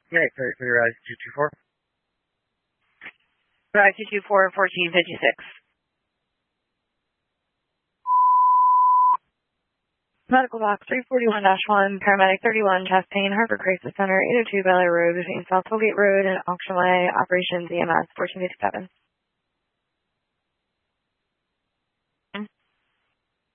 Yeah, clear eyes 224. Drive 224 1456. Medical box 341-1, paramedic 31, chest pain, Harbor Crisis Center, 802 Bel Air Road between South Tollgate Road and Auction Way, operations EMS 1457.